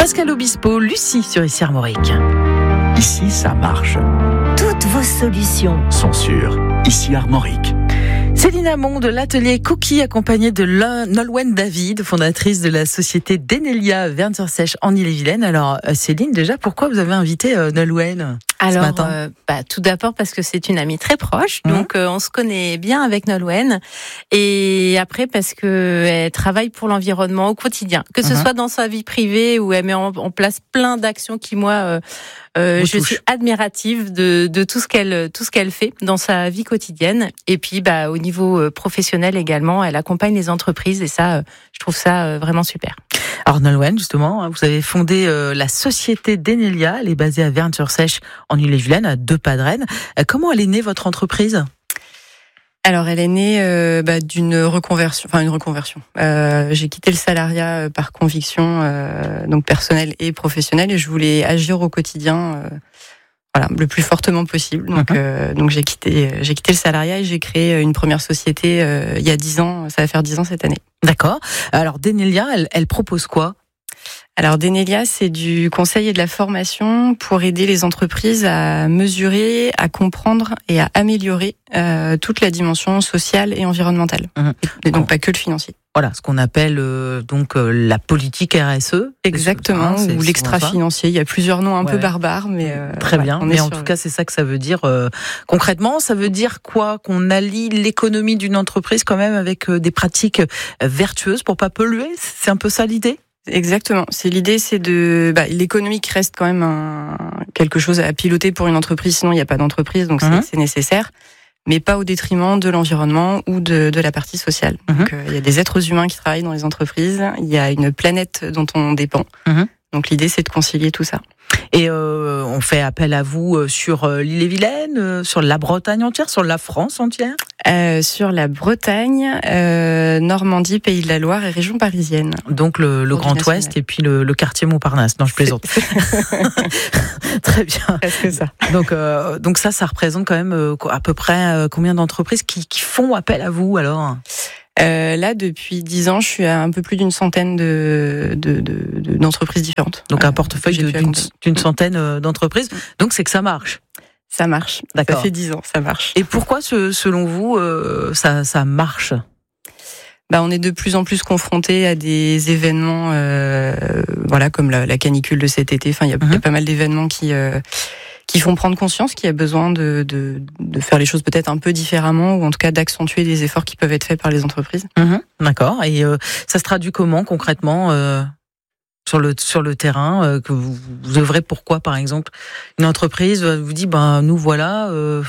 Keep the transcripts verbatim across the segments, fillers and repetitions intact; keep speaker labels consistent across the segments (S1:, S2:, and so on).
S1: Pascal Obispo, Lucie sur Ici Armorique.
S2: Ici, ça marche.
S3: Toutes vos solutions
S2: sont sur Ici Armorique.
S1: Céline Amont de l'atelier Cookie, accompagnée de Nolwenn David, fondatrice de la société Denelia Verne-sur-Sèche en Ille-et-Vilaine. Alors Céline, déjà, pourquoi vous avez invité euh, Nolwenn
S4: Alors,
S1: ce matin
S4: euh, bah, tout d'abord parce que c'est une amie très proche, mmh. donc euh, on se connaît bien avec Nolwenn. Et après parce que elle travaille pour l'environnement au quotidien, que ce mmh. soit dans sa vie privée où elle met en, en place plein d'actions qui moi euh, euh, je touche. suis admirative de, de tout ce qu'elle tout ce qu'elle fait dans sa vie quotidienne. Et puis bah au niveau professionnel également, elle accompagne les entreprises et ça, euh, je trouve ça euh, vraiment super.
S1: Alors Nolwenn, justement, vous avez fondé euh, la société Denelia, elle est basée à Verne-sur-Sèche en Ille-et-Vilaine, à deux pas de Rennes. Euh, comment elle est née votre entreprise ?
S4: Alors elle est née euh, bah, d'une reconversion, enfin une reconversion. Euh, j'ai quitté le salariat euh, par conviction, euh, donc personnelle et professionnelle, et je voulais agir au quotidien, euh, voilà, le plus fortement possible. Donc, uh-huh. euh, donc j'ai quitté, j'ai quitté le salariat et j'ai créé une première société euh, il y a dix ans. Ça va faire dix ans cette année.
S1: D'accord. Alors Denelia, elle, elle propose quoi ?
S4: Alors Denelia, c'est du conseil et de la formation pour aider les entreprises à mesurer, à comprendre et à améliorer euh, toute la dimension sociale et environnementale. Mmh. Et donc pas que le financier.
S1: Voilà, ce qu'on appelle euh, donc euh, la politique R S E.
S4: Exactement,
S1: c'est,
S4: ou l'extra-financier. Il y a plusieurs noms un ouais. peu barbares, mais
S1: euh, très ouais, bien. Mais en tout cas, c'est ça que ça veut dire euh, concrètement. Ça veut dire quoi ? Qu'on allie l'économie d'une entreprise quand même avec euh, des pratiques vertueuses pour pas polluer. C'est un peu ça l'idée ?
S4: Exactement. C'est l'idée, c'est de bah, l'économique reste quand même un, quelque chose à piloter pour une entreprise. Sinon, il n'y a pas d'entreprise, donc mmh. c'est, c'est nécessaire, mais pas au détriment de l'environnement ou de, de la partie sociale. Mmh. Donc, euh, il y a des êtres humains qui travaillent dans les entreprises. Il y a une planète dont on dépend. Mmh. Donc, l'idée, c'est de concilier tout ça.
S1: Et euh, on fait appel à vous sur l'Ille-et-Vilaine, euh, sur la Bretagne entière, sur la France entière ?
S4: euh, Sur la Bretagne, euh, Normandie, Pays de la Loire et région parisienne.
S1: Donc le, le Grand Ouest et puis le, le quartier Montparnasse. Non, je plaisante. Très bien.
S4: Est-ce ça
S1: Donc, euh, donc ça, ça représente quand même euh, à peu près euh, combien d'entreprises qui, qui font appel à vous alors ?
S4: Euh, là, depuis dix ans, je suis à un peu plus d'une centaine de, de, de, de d'entreprises différentes.
S1: Donc un portefeuille de, d'une, d'une centaine d'entreprises. Donc c'est que ça marche.
S4: Ça marche.
S1: D'accord.
S4: Ça fait dix ans, ça marche.
S1: Et pourquoi, ce, selon vous, euh, ça, ça marche ?
S4: Bah, on est de plus en plus confronté à des événements, euh, voilà, comme la, la canicule de cet été. Enfin, il y a, mm-hmm. y a pas mal d'événements qui. Euh, qui font prendre conscience qu'il y a besoin de, de, de faire les choses peut-être un peu différemment, ou en tout cas d'accentuer les efforts qui peuvent être faits par les entreprises.
S1: Mmh, d'accord. Et euh, ça se traduit comment concrètement euh, sur le sur le terrain euh, que vous, vous œuvrez pourquoi, par exemple, une entreprise vous dit ben nous voilà, euh,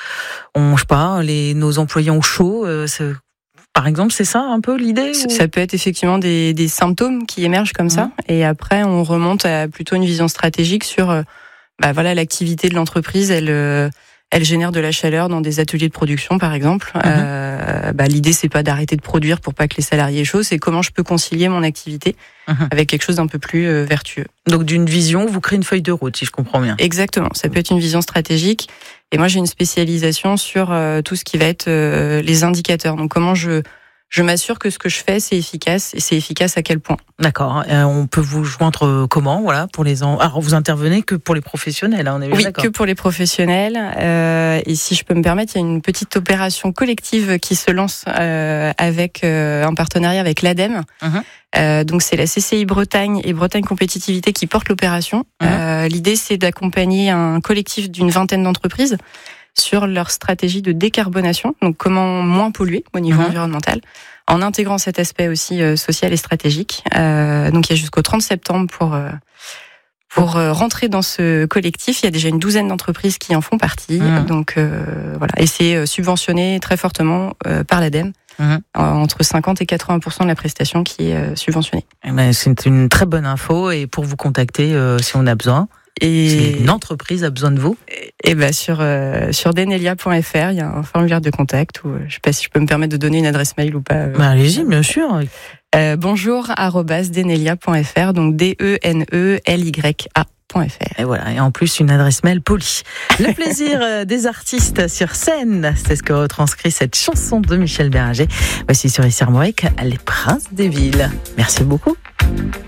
S1: on je sais pas, les nos employés ont chaud. Euh, c'est, par exemple, c'est ça un peu l'idée ou...
S4: Ça peut être effectivement des, des symptômes qui émergent comme mmh. ça, et après on remonte à plutôt une vision stratégique sur euh, bah voilà, l'activité de l'entreprise, elle, euh, elle génère de la chaleur dans des ateliers de production, par exemple. Mmh. Euh, bah, l'idée, c'est pas d'arrêter de produire pour pas que les salariés aient chaud, c'est comment je peux concilier mon activité mmh. avec quelque chose d'un peu plus euh, vertueux.
S1: Donc, d'une vision, vous créez une feuille de route, si je comprends bien.
S4: Exactement. Ça peut être une vision stratégique. Et moi, j'ai une spécialisation sur euh, tout ce qui va être euh, les indicateurs. Donc, comment je Je m'assure que ce que je fais, c'est efficace, et c'est efficace à quel point.
S1: D'accord. Euh, on peut vous joindre comment, voilà, pour les en... Alors, vous intervenez que pour les professionnels, hein, on est bien
S4: oui,
S1: d'accord.
S4: Que pour les professionnels. Euh, et si je peux me permettre, il y a une petite opération collective qui se lance euh, avec euh, un partenariat avec l'ADEME. Uh-huh. Euh, donc, c'est la C C I Bretagne et Bretagne Compétitivité qui portent l'opération. Uh-huh. Euh, l'idée, c'est d'accompagner un collectif d'une vingtaine d'entreprises sur leur stratégie de décarbonation, donc comment moins polluer au niveau mmh. environnemental, en intégrant cet aspect aussi euh, social et stratégique. Euh, donc il y a jusqu'au trente septembre pour euh, pour euh, rentrer dans ce collectif. Il y a déjà une douzaine d'entreprises qui en font partie, mmh. donc euh, voilà. Et c'est euh, subventionné très fortement euh, par l'ADEME. Mmh. Entre cinquante et quatre-vingts pour cent de la prestation qui est euh, subventionnée.
S1: Eh ben, c'est une très bonne info, et pour vous contacter euh, si on a besoin. Et si une entreprise a besoin de vous,
S4: et ben sur euh, sur denelia point f r, il y a un formulaire de contact, ou euh, je sais pas si je peux me permettre de donner une adresse mail ou pas. Euh,
S1: bah, allez-y, bien sûr.
S4: Euh, bonjour arobase denelia point f r, donc D E N E L Y A.
S1: Et voilà, et en plus une adresse mail polie. Le plaisir des artistes sur scène, c'est ce que retranscrit cette chanson de Michel Béringé. Voici sur Ici Armorique, les Princes des villes. Merci beaucoup.